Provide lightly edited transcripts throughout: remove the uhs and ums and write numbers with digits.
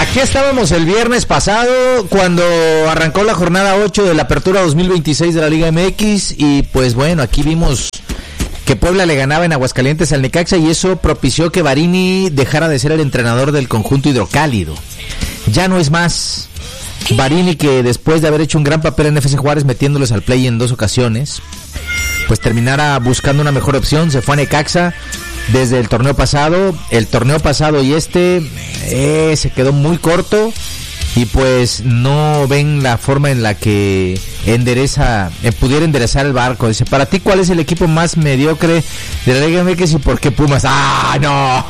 Aquí estábamos el viernes pasado cuando arrancó la jornada 8 de la apertura 2026 de la Liga MX y pues bueno, aquí vimos que Puebla le ganaba en Aguascalientes al Necaxa y eso propició que Varini dejara de ser el entrenador del conjunto hidrocálido. Ya no es más Varini, que después de haber hecho un gran papel en FC Juárez metiéndoles al play en 2 ocasiones, pues terminara buscando una mejor opción. Se fue a Necaxa desde el torneo pasado y se quedó muy corto y pues no ven la forma en la que pudiera enderezar el barco. Dice, para ti, ¿cuál es el equipo más mediocre de la Liga MX y por qué Pumas? ¡Ah, no!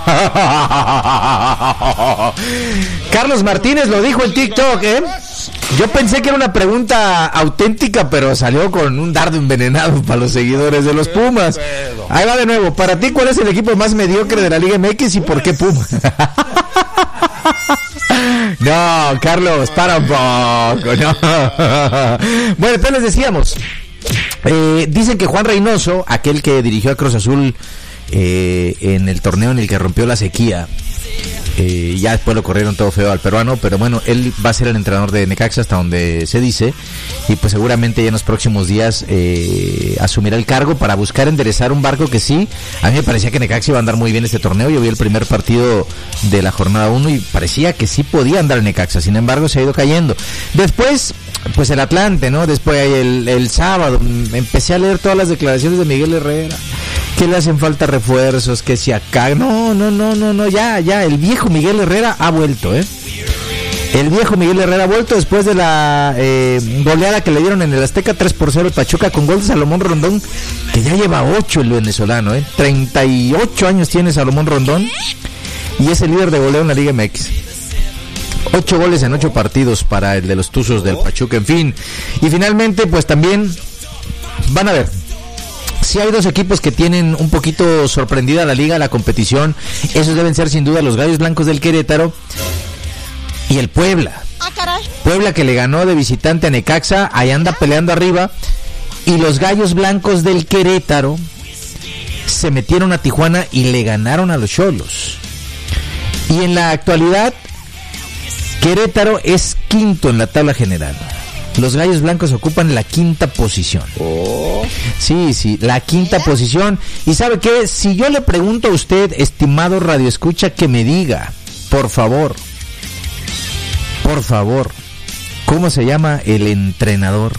Carlos Martínez lo dijo en TikTok, ¿eh? Yo pensé que era una pregunta auténtica, pero salió con un dardo envenenado para los seguidores de los Pumas. Ahí va de nuevo. Para ti, ¿cuál es el equipo más mediocre de la Liga MX y por qué Pumas? No, Carlos, para un poco, no. Bueno, entonces les decíamos, dicen que Juan Reynoso, aquel que dirigió a Cruz Azul en el torneo en el que rompió la sequía, ya después lo corrieron todo feo al peruano, pero bueno, él va a ser el entrenador de Necaxa hasta donde se dice, y pues seguramente ya en los próximos días asumirá el cargo para buscar enderezar un barco que sí, a mí me parecía que Necaxa iba a andar muy bien este torneo. Yo vi el primer partido de la jornada 1 y parecía que sí podía andar en Necaxa, sin embargo se ha ido cayendo. Después, pues el Atlante, ¿no? Después el sábado empecé a leer todas las declaraciones de Miguel Herrera, que le hacen falta refuerzos, que si acá, no, ya, el viejo Miguel Herrera ha vuelto, El viejo Miguel Herrera ha vuelto después de la goleada que le dieron en el Azteca 3-0 el Pachuca con gol de Salomón Rondón, que ya lleva 8 el venezolano, 38 años tiene Salomón Rondón y es el líder de goleo en la Liga MX. 8 goles en 8 partidos para el de los Tuzos del Pachuca, en fin. Y finalmente, pues también van a ver, si hay 2 equipos que tienen un poquito sorprendida la liga, la competición. Esos deben ser sin duda los Gallos Blancos del Querétaro y el Puebla. Puebla, que le ganó de visitante a Necaxa, ahí anda peleando arriba. Y los Gallos Blancos del Querétaro se metieron a Tijuana y le ganaron a los Xolos. Y en la actualidad, Querétaro es quinto en la tabla general. Los Gallos Blancos ocupan la 5ª posición. Sí, la 5ª posición. Y ¿sabe qué? Si yo le pregunto a usted, estimado radioescucha, que me diga, por favor, ¿cómo se llama el entrenador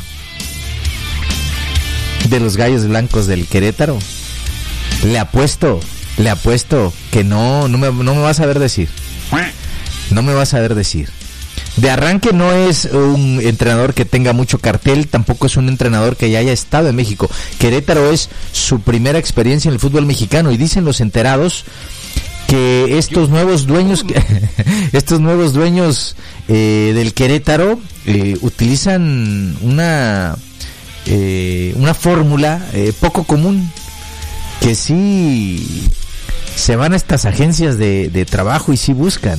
de los Gallos Blancos del Querétaro? Le apuesto que no me vas a ver decir. No me vas a ver decir. De arranque no es un entrenador que tenga mucho cartel, tampoco es un entrenador que ya haya estado en México. Querétaro es su primera experiencia en el fútbol mexicano y dicen los enterados que estos nuevos dueños del Querétaro utilizan una fórmula poco común, que sí se van a estas agencias de trabajo y sí buscan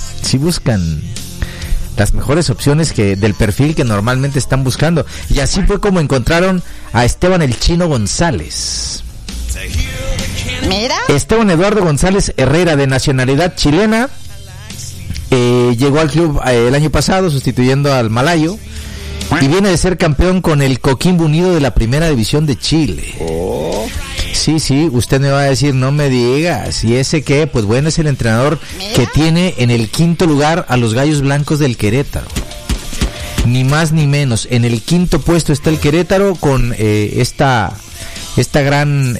las mejores opciones del perfil que normalmente están buscando. Y así fue como encontraron a Esteban el Chino González. Mira. Esteban Eduardo González Herrera, de nacionalidad chilena, llegó al club el año pasado sustituyendo al malayo y viene de ser campeón con el Coquimbo Unido de la Primera División de Chile. Sí, usted me va a decir, no me digas, ¿y ese qué? Pues bueno, es el entrenador que tiene en el 5º lugar a los Gallos Blancos del Querétaro. Ni más ni menos, en el 5º puesto está el Querétaro con este gran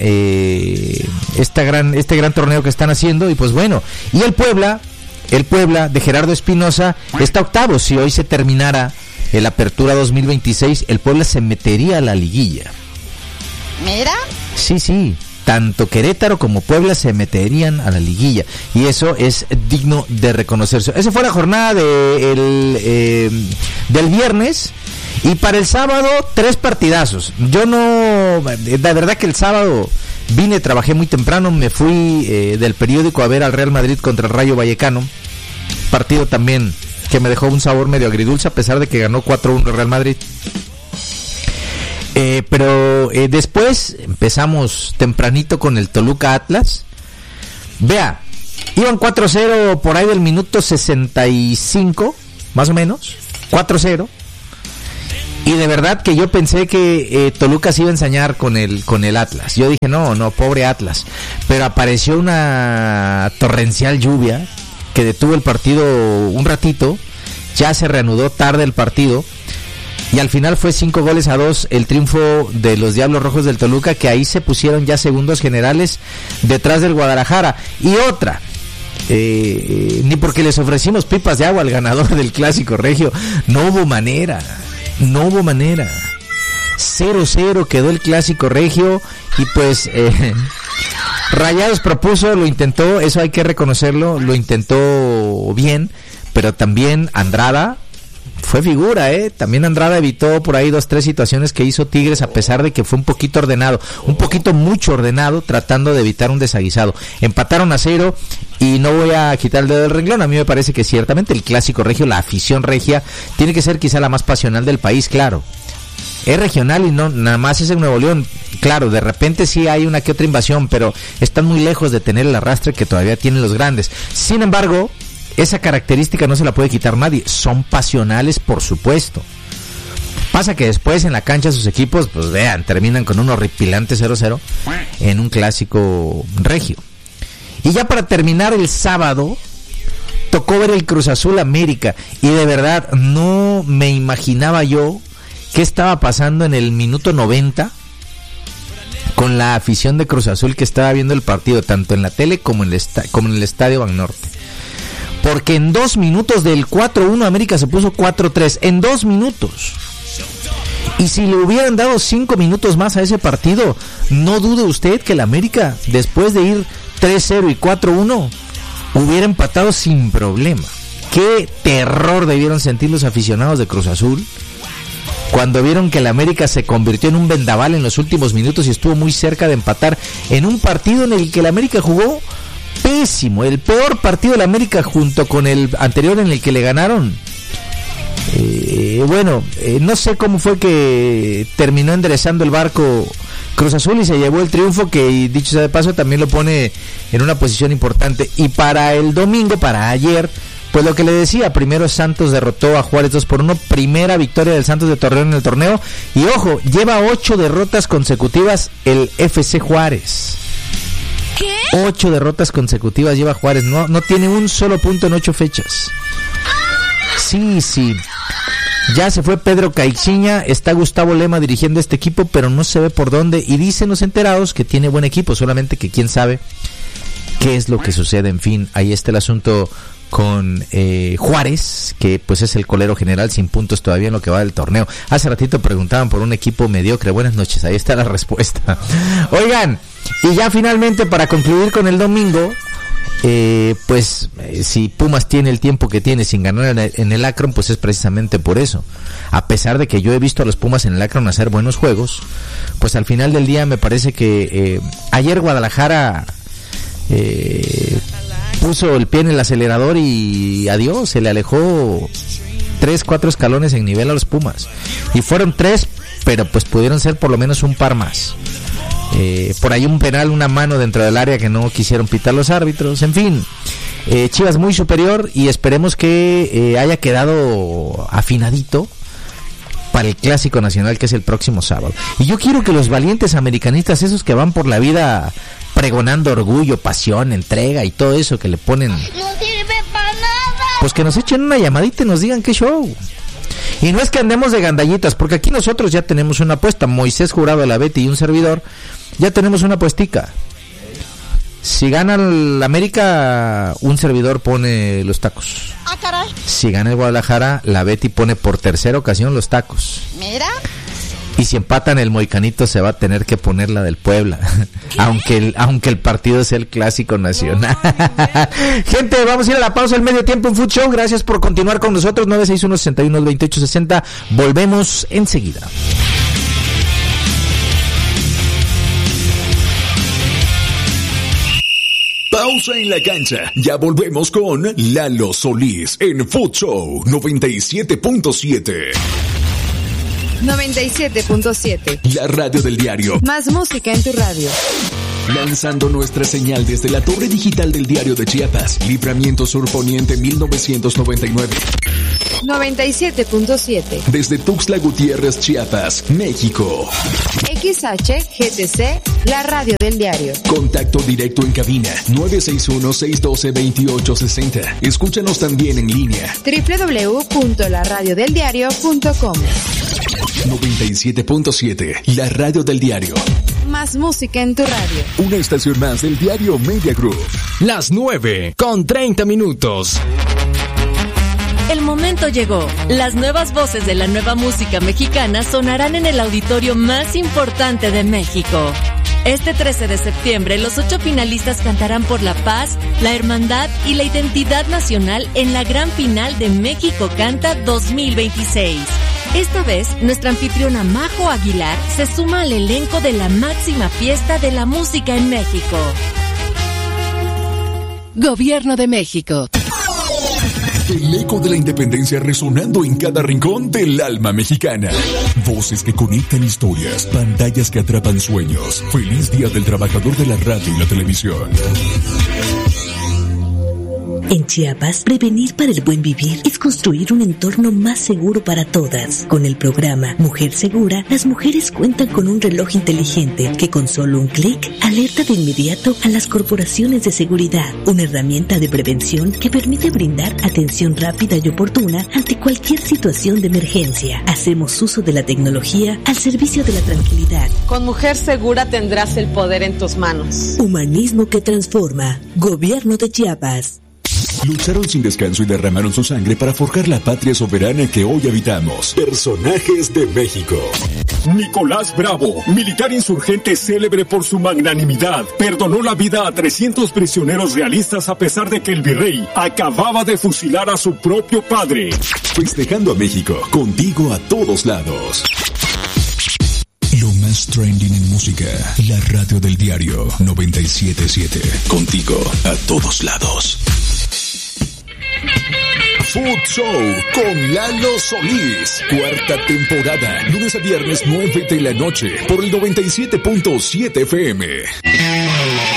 torneo que están haciendo. Y pues bueno, y el Puebla de Gerardo Espinosa está 8º. Si hoy se terminara el Apertura 2026, el Puebla se metería a la liguilla. Mira. Sí, tanto Querétaro como Puebla se meterían a la liguilla y eso es digno de reconocerse. Esa fue la jornada del viernes. Y para el sábado, 3 partidazos. La verdad que el sábado trabajé muy temprano, me fui del periódico a ver al Real Madrid contra el Rayo Vallecano. Partido también que me dejó un sabor medio agridulce a pesar de que ganó 4-1 el Real Madrid. Pero después empezamos tempranito con el Toluca Atlas. Vea, Iban 4-0 por ahí del minuto 65, más o menos, 4-0. Y de verdad que yo pensé que Toluca se iba a ensañar con el Atlas. Yo dije, no, pobre Atlas. Pero apareció una torrencial lluvia que detuvo el partido un ratito. Ya se reanudó tarde el partido. Y al final fue 5-2 el triunfo de los Diablos Rojos del Toluca, que ahí se pusieron ya segundos generales detrás del Guadalajara. Y otra, ni porque les ofrecimos pipas de agua al ganador del Clásico Regio, no hubo manera. 0-0 quedó el Clásico Regio y pues Rayados propuso, lo intentó, eso hay que reconocerlo, lo intentó bien, pero también Andrada fue figura, también Andrada evitó por ahí 2-3 situaciones que hizo Tigres, a pesar de que fue un poquito ordenado, mucho ordenado, tratando de evitar un desaguisado. Empataron a 0 y no voy a quitar el dedo del renglón. A mí me parece que ciertamente el Clásico Regio, la afición regia, tiene que ser quizá la más pasional del país, claro. Es regional y no nada más es en Nuevo León. Claro, de repente sí hay una que otra invasión, pero están muy lejos de tener el arrastre que todavía tienen los grandes. Sin embargo, esa característica no se la puede quitar nadie. Son pasionales, por supuesto. Pasa que después en la cancha sus equipos, pues vean, terminan con un horripilante 0-0 en un Clásico Regio. Y ya para terminar el sábado, tocó ver el Cruz Azul América. Y de verdad, no me imaginaba yo qué estaba pasando en el minuto 90 con la afición de Cruz Azul que estaba viendo el partido, tanto en la tele como en el Estadio Banorte. Porque en 2 minutos del 4-1 América se puso 4-3, en 2 minutos. Y si le hubieran dado 5 minutos más a ese partido, no dude usted que el América, después de ir 3-0 y 4-1, hubiera empatado sin problema. Qué terror debieron sentir los aficionados de Cruz Azul cuando vieron que el América se convirtió en un vendaval en los últimos minutos y estuvo muy cerca de empatar en un partido en el que el América jugó pésimo, el peor partido de la América junto con el anterior en el que le ganaron. No sé cómo fue que terminó enderezando el barco Cruz Azul y se llevó el triunfo, que dicho sea de paso también lo pone en una posición importante. Y para el domingo, para ayer, pues lo que le decía, primero Santos derrotó a Juárez 2-1, primera victoria del Santos de Torreón en el torneo, y ojo, lleva 8 derrotas consecutivas el FC Juárez. ¿Qué? 8 derrotas consecutivas lleva Juárez, no tiene un solo punto en 8 fechas. Sí. Ya se fue Pedro Caixinha, está Gustavo Lema dirigiendo este equipo, pero no se ve por dónde, y dicen los enterados que tiene buen equipo, solamente que quién sabe qué es lo que sucede. En fin, ahí está el asunto con Juárez, que pues es el colero general sin puntos todavía en lo que va del torneo. Hace ratito preguntaban por un equipo mediocre. Buenas noches, ahí está la respuesta. Oigan, y ya finalmente para concluir con el domingo, si Pumas tiene el tiempo que tiene sin ganar en el Akron, pues es precisamente por eso. A pesar de que yo he visto a los Pumas en el Akron hacer buenos juegos, pues al final del día me parece que ayer Guadalajara puso el pie en el acelerador y adiós, se le alejó 3-4 escalones en nivel a los Pumas. Y fueron 3, pero pues pudieron ser por lo menos un par más. Por ahí un penal, una mano dentro del área que no quisieron pitar los árbitros. En fin, Chivas muy superior, y esperemos que haya quedado afinadito para el Clásico Nacional, que es el próximo sábado. Y yo quiero que los valientes americanistas, esos que van por la vida pregonando orgullo, pasión, entrega y todo eso que le ponen, No sirve para nada. pues que nos echen una llamadita y nos digan qué show. Y no es que andemos de gandallitas, porque aquí nosotros ya tenemos una apuesta. Moisés Jurado, la Betty y un servidor, ya tenemos una apuestica. Si gana el América, un servidor pone los tacos. Ah, caray. Si gana el Guadalajara, la Betty pone por tercera ocasión los tacos. Mira. Y si empatan, el Moicanito se va a tener que poner la del Puebla, aunque el partido sea el Clásico Nacional. Gente, vamos a ir a la pausa al medio tiempo en Food Show. Gracias por continuar con nosotros. 961-61-2860. Volvemos enseguida. Pausa en la cancha. Ya volvemos con Lalo Solís en Food Show 97.7. 97.7. La radio del diario. Más música en tu radio. lanzando nuestra señal desde la torre digital del Diario de Chiapas, Libramiento Sur Poniente 1999. 97.7. Desde Tuxtla Gutiérrez, Chiapas, México. XHGTC, la radio del diario. Contacto directo en cabina 961-612-2860. Escúchanos también en línea. www.laradiodeldiario.com. 97.7, la radio del diario. Más música en tu radio. Una estación más del diario Media Group. Las 9:30. El momento llegó. Las nuevas voces de la nueva música mexicana sonarán en el auditorio más importante de México. Este 13 de septiembre, los 8 finalistas cantarán por la paz, la hermandad y la identidad nacional en la gran final de México Canta 2026. Esta vez, nuestra anfitriona Majo Aguilar se suma al elenco de la máxima fiesta de la música en México. Gobierno de México. El eco de la independencia resonando en cada rincón del alma mexicana. Voces que conectan historias, pantallas que atrapan sueños. Feliz Día del Trabajador de la Radio y la Televisión. En Chiapas, prevenir para el buen vivir es construir un entorno más seguro para todas. Con el programa Mujer Segura, las mujeres cuentan con un reloj inteligente que con solo un clic alerta de inmediato a las corporaciones de seguridad. Una herramienta de prevención que permite brindar atención rápida y oportuna ante cualquier situación de emergencia. Hacemos uso de la tecnología al servicio de la tranquilidad. Con Mujer Segura tendrás el poder en tus manos. Humanismo que transforma. Gobierno de Chiapas. Lucharon sin descanso y derramaron su sangre para forjar la patria soberana que hoy habitamos. Personajes de México. Nicolás Bravo, militar insurgente célebre por su magnanimidad, perdonó la vida a 300 prisioneros realistas a pesar de que el virrey acababa de fusilar a su propio padre. Festejando a México, contigo a todos lados. Lo más trending en música, la radio del diario 97.7. Contigo a todos lados. Food Show con Lalo Solís. 4ª temporada. Lunes a viernes 9 de la noche. Por el 97.7 FM.